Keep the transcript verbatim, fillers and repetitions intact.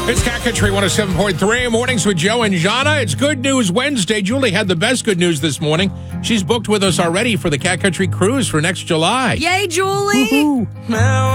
It's Cat Country one oh seven point three, Mornings with Joe and Jana. It's Good News Wednesday. Julie had the best good news this morning. She's booked with us already for the Cat Country Cruise for next July. Yay, Julie! Woo-hoo.